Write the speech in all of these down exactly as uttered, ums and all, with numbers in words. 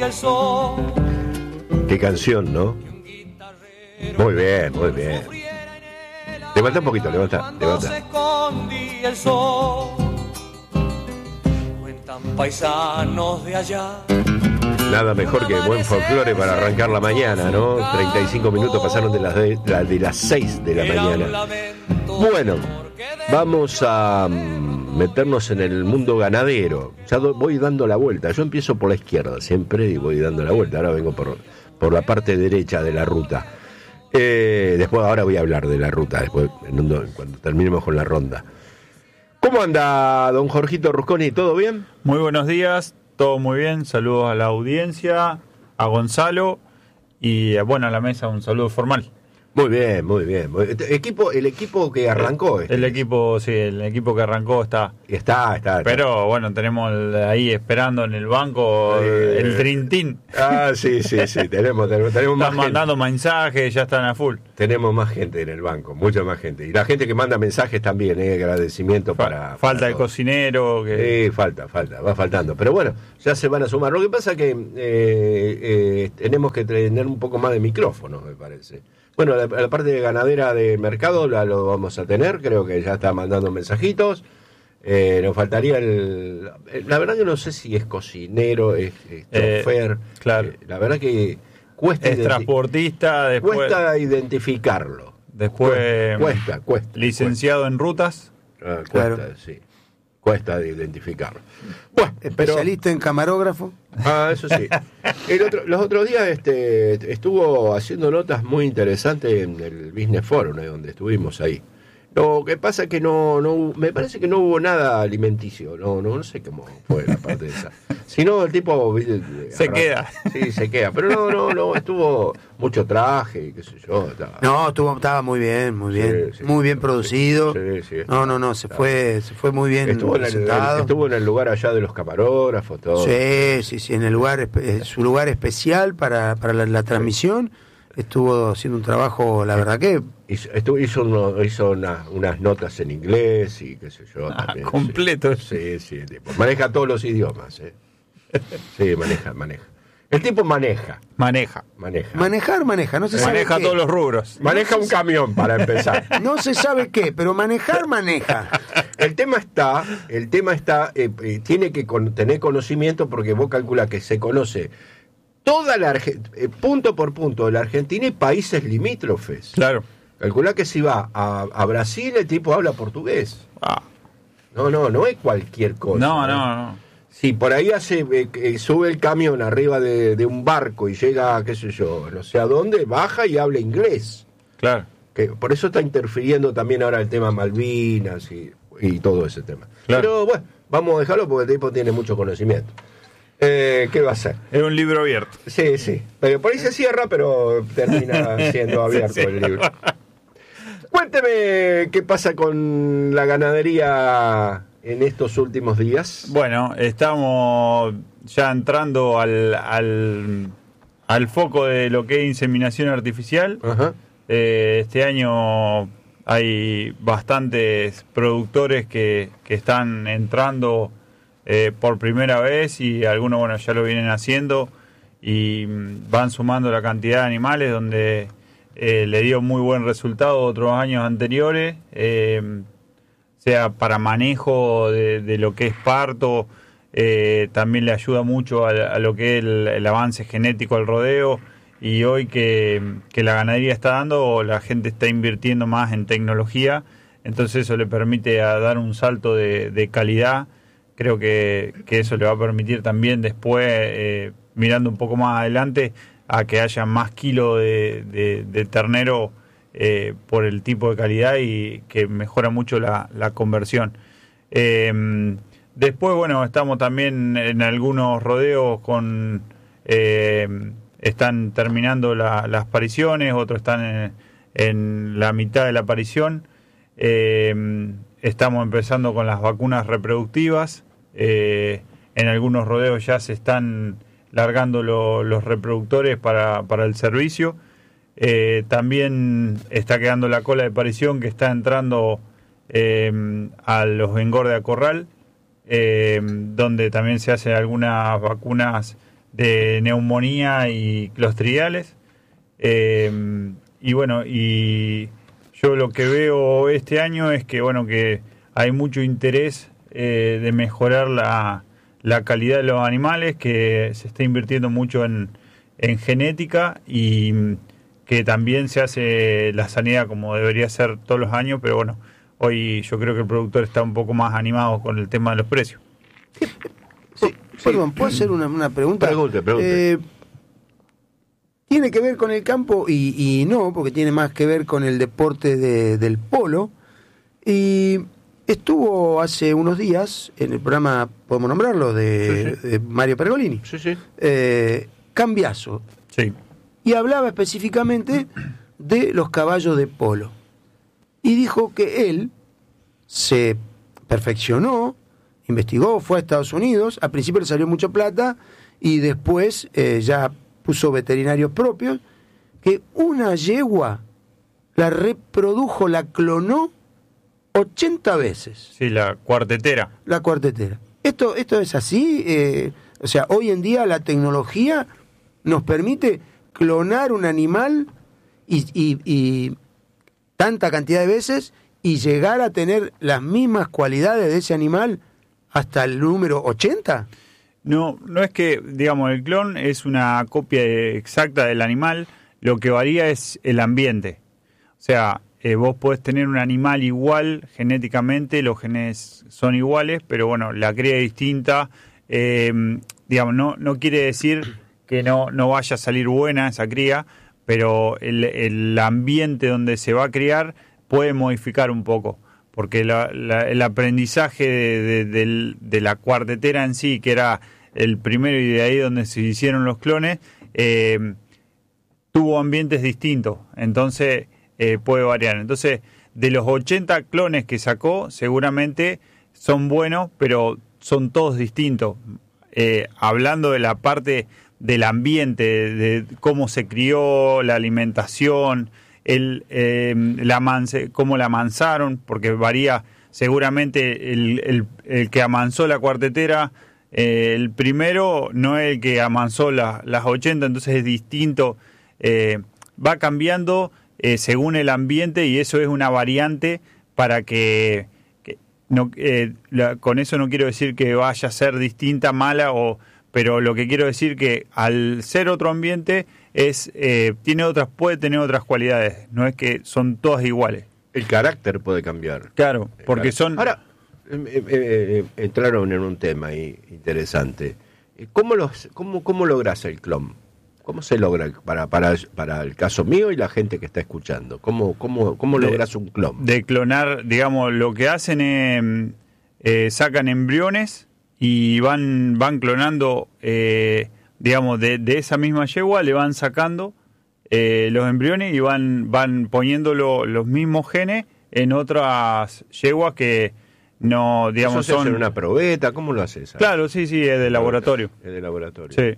Qué canción, ¿no? Muy bien, muy bien. Levanta un poquito, levanta, levanta. Cuentan paisanos de allá. Nada mejor que buen folclore para arrancar la mañana, ¿no? treinta y cinco minutos pasaron de las, de, de las seis de la mañana. Bueno, vamos a meternos en el mundo ganadero. Ya do, voy dando la vuelta. Yo empiezo por la izquierda siempre y voy dando la vuelta. Ahora vengo por, por la parte derecha de la ruta. Eh, después, ahora voy a hablar de la ruta, después cuando terminemos con la ronda. ¿Cómo anda don Jorgito Rusconi? ¿Todo bien? Muy buenos días. Todo muy bien, saludos a la audiencia, a Gonzalo y bueno, a la mesa un saludo formal. Muy bien, muy bien. Equipo, el equipo que arrancó. Este. El equipo, sí, el equipo que arrancó está. Está, está. está. Pero bueno, tenemos ahí esperando en el banco eh, el Trintín. Ah, sí, sí, sí, tenemos, tenemos, tenemos más Están mandando gente. mensajes, ya están a full. Tenemos más gente en el banco, mucha más gente. Y la gente que manda mensajes también, eh, agradecimiento Fa- para... Falta para el todos. cocinero. Que... Sí, falta, falta, va faltando. Pero bueno, ya se van a sumar. Lo que pasa es que eh, eh, tenemos que tener un poco más de micrófono, me parece. Bueno, la, la parte de ganadera de mercado la lo vamos a tener, creo que ya está mandando mensajitos. Eh, nos faltaría el... La verdad que no sé si es cocinero, es, es chofer. Eh, claro. Eh, la verdad que cuesta... Es identi- transportista, después... Cuesta identificarlo. Después... Cuesta, cuesta. Licenciado cuesta. en rutas. Ah, cuesta, Claro. sí. Cuesta de identificarlo. Bueno, pero... Especialista en camarógrafo. Ah, eso sí. El otro, los otros días este, estuvo haciendo notas muy interesantes en el Business Forum, ¿eh? Donde estuvimos ahí. Lo que pasa es que no, no, me parece que no hubo nada alimenticio, no, no, no sé cómo fue la parte de esa. Si no, el tipo Se agarra- queda. Sí, se queda, pero no, no, no, estuvo mucho traje y qué sé yo. Estaba, No, estuvo, estaba muy bien, muy bien, Sí, sí. muy bien producido. Sí, sí, no, no, no, se fue, se fue muy bien estuvo, en el, presentado. estuvo en el lugar allá de los camarógrafos, todo. Sí, sí, sí, en el lugar, espe- su lugar especial para, para la, la transmisión. Estuvo haciendo un trabajo, la verdad que... Hizo, estuvo, hizo, uno, hizo una, unas notas en inglés y qué sé yo. Ah, También, completo. Sí, sí, el tipo. Maneja todos los idiomas. ¿eh? Sí, maneja, maneja. El tipo maneja, Maneja. maneja. Manejar, maneja, no se sabe Maneja qué. todos los rubros. Maneja un camión, para empezar. No se sabe qué, pero manejar, maneja. El tema está, el tema está, eh, eh, tiene que con, tener conocimiento porque vos calculás que se conoce toda la Arge- eh, punto por punto de la Argentina y países limítrofes. Claro. Calculá que si va a, a Brasil el tipo habla portugués. Ah. No, no, no es cualquier cosa. No, ¿eh? no, no. Si por ahí hace, eh, eh, sube el camión arriba de, de un barco y llega, qué sé yo, no sé a dónde, baja y habla inglés. Claro. Que por eso está interfiriendo también ahora el tema Malvinas y, y todo ese tema. Claro. Pero bueno, vamos a dejarlo porque el tipo tiene mucho conocimiento. Eh, ¿Qué va a hacer? Es un libro abierto. Sí, sí. Pero por ahí se cierra, pero termina siendo abierto Se el libro. Cuénteme qué pasa con la ganadería en estos últimos días. Bueno, estamos ya entrando al, al, al foco de lo que es inseminación artificial. Ajá. Eh, este año hay bastantes productores que, que están entrando eh, por primera vez y algunos bueno ya lo vienen haciendo y mm, van sumando la cantidad de animales donde eh, le dio muy buen resultado otros años anteriores, eh, sea para manejo de, de lo que es parto, eh, también le ayuda mucho a, a lo que es el, el avance genético al rodeo. Y hoy que, que la ganadería está dando, la gente está invirtiendo más en tecnología, entonces eso le permite a dar un salto de, de calidad. Creo que, que eso le va a permitir también después, eh, mirando un poco más adelante, a que haya más kilos de, de, de ternero eh, por el tipo de calidad y que mejora mucho la, la conversión. Eh, después, bueno, estamos también en algunos rodeos con... Eh, están terminando la, las apariciones, otros están en, en la mitad de la aparición. Eh, estamos empezando con las vacunas reproductivas. Eh, en algunos rodeos ya se están largando lo, los reproductores para, para el servicio. Eh, también está quedando la cola de aparición que está entrando eh, a los engorde a corral, eh, donde también se hacen algunas vacunas de neumonía y clostridiales. Eh, y bueno, y yo lo que veo este año es que bueno que hay mucho interés eh, de mejorar la, la calidad de los animales, que se está invirtiendo mucho en, en genética y que también se hace la sanidad como debería ser todos los años, pero bueno, hoy yo creo que el productor está un poco más animado con el tema de los precios. Sí, perdón, ¿puedo hacer una, una pregunta? Pregunte, pregunte. Eh, tiene que ver con el campo y, y no, porque tiene más que ver con el deporte de, del polo. Y estuvo hace unos días en el programa, podemos nombrarlo, de, sí, sí. de Mario Pergolini. Sí, sí. Eh, Cambiaso. Sí. Y hablaba específicamente de los caballos de polo. Y dijo que él se perfeccionó, investigó, fue a Estados Unidos, al principio le salió mucha plata y después eh, ya puso veterinarios propios, que una yegua la reprodujo, la clonó ochenta veces. Sí, la cuartetera. La cuartetera. Esto, esto es así, eh, o sea, hoy en día la tecnología nos permite clonar un animal y, y, y tanta cantidad de veces y llegar a tener las mismas cualidades de ese animal hasta el número ochenta. No, no es que, digamos, el clon es una copia exacta del animal, lo que varía es el ambiente. O sea, eh, vos podés tener un animal igual genéticamente, los genes son iguales, pero bueno, la cría es distinta. Eh, digamos, no, no quiere decir que no, no vaya a salir buena esa cría, pero el, el ambiente donde se va a criar puede modificar un poco. Porque la, la, el aprendizaje de, de, de, de la cuartetera en sí, que era el primero y de ahí donde se hicieron los clones, eh, tuvo ambientes distintos, entonces eh, puede variar. Entonces, de los ochenta clones que sacó, seguramente son buenos, pero son todos distintos. Eh, hablando de la parte del ambiente, de, de cómo se crió, la alimentación, el eh, la manse, cómo la amansaron, porque varía seguramente el, el, el que amansó la cuartetera, eh, el primero no es el que amansó la, las ochenta, entonces es distinto, eh, va cambiando eh, según el ambiente y eso es una variante para que, que no, eh, la, con eso no quiero decir que vaya a ser distinta, mala, o pero lo que quiero decir que al ser otro ambiente es eh, tiene otras puede tener otras cualidades, no es que son todas iguales. El carácter puede cambiar. Claro, porque son... Ahora, eh, eh, entraron en un tema ahí interesante. ¿Cómo, los, cómo, cómo logras el clon? ¿Cómo se logra para, para, para el caso mío y la gente que está escuchando? ¿Cómo, cómo, cómo de, logras un clon? De clonar, digamos, lo que hacen es eh, sacan embriones y van van clonando, eh, digamos, de, de esa misma yegua le van sacando eh, los embriones y van van poniéndolo los mismos genes en otras yeguas que no, digamos, ¿Eso se son... hace en una probeta? ¿Cómo lo haces? Claro, sí, sí, es de laboratorio. Es de laboratorio. Sí.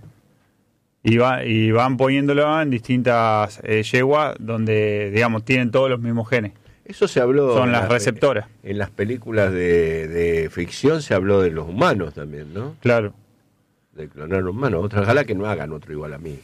Y, va, y van poniéndolo en distintas eh, yeguas donde, digamos, tienen todos los mismos genes. Eso se habló... Son las la, receptoras. En las películas de, de ficción se habló de los humanos también, ¿no? Claro. De clonar humanos. Ojalá que no hagan otro igual a mí.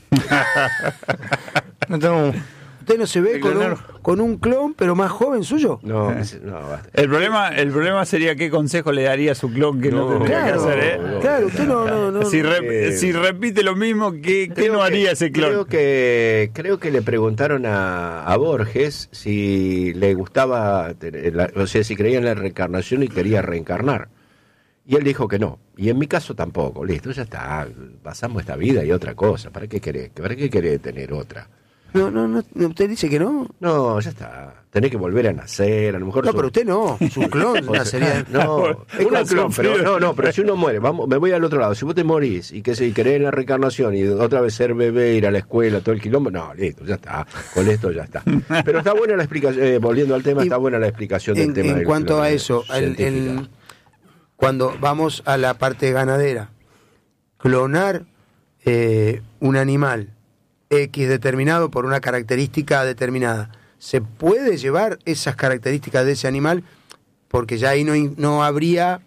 No tengo... ¿Usted no se ve con un, con un clon, pero más joven suyo? No, no, basta. El problema, el problema sería qué consejo le daría a su clon que no, no tendría claro, que hacer, ¿eh? no, claro, usted no... no, no si, re, eh, si repite lo mismo, ¿qué, qué no haría que, ese clon? Creo que, creo que le preguntaron a, a Borges si le gustaba, la, o sea, si creía en la reencarnación y quería reencarnar. Y él dijo que no. Y en mi caso tampoco. Listo, ya está. Pasamos esta vida y otra cosa. ¿Para qué querés? ¿Para qué querés tener otra? No, no, no, ¿usted dice que no? No, ya está. Tenés que volver a nacer, a lo mejor... No, su... pero usted no, su clon nacería... No, es un clon, pero no, no, pero si uno muere, vamos, me voy al otro lado. Si vos te morís y que si querés en la reencarnación y otra vez ser bebé, ir a la escuela, todo el quilombo, no, listo, ya está. Con esto ya está. Pero está buena la explicación, eh, volviendo al tema, y, está buena la explicación del en, tema. En del cuanto clon, a eso, el, el, cuando vamos a la parte ganadera, clonar eh, un animal X determinado por una característica determinada, ¿se puede llevar esas características de ese animal? Porque ya ahí no, no habría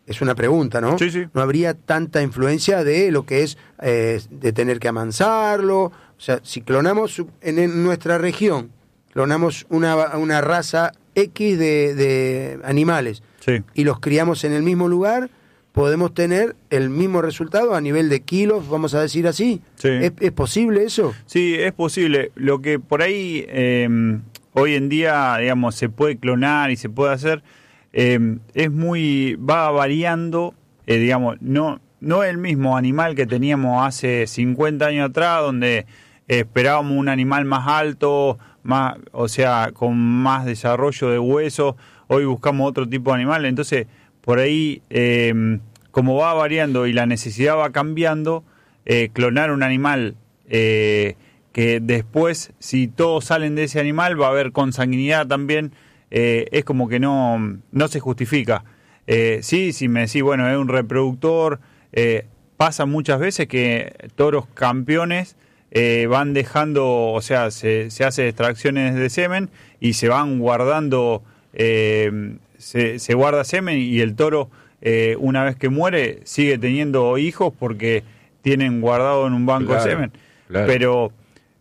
es una pregunta, ¿no? Sí, sí. No habría tanta influencia de lo que es eh, de tener que amansarlo. O sea, si clonamos en, en nuestra región, clonamos una, una raza X de, de animales Sí. y los criamos en el mismo lugar, podemos tener el mismo resultado a nivel de kilos, vamos a decir así. Sí. ¿Es, es posible eso? Sí, es posible. Lo que por ahí eh, hoy en día, digamos, se puede clonar y se puede hacer, eh, es muy, va variando, eh, digamos, no, no es el mismo animal que teníamos hace cincuenta años atrás, donde eh, esperábamos un animal más alto, más, o sea, con más desarrollo de huesos. Hoy buscamos otro tipo de animal, entonces por ahí, eh, como va variando y la necesidad va cambiando, eh, clonar un animal eh, que después, si todos salen de ese animal, va a haber consanguinidad también, eh, es como que no, no se justifica. Eh, sí, si me decís, bueno, es un reproductor, eh, pasa muchas veces que toros campeones eh, van dejando, o sea, se, se hace extracciones de semen y se van guardando, eh, se, se guarda semen y el toro, eh, una vez que muere, sigue teniendo hijos porque tienen guardado en un banco Claro, de semen. claro. Pero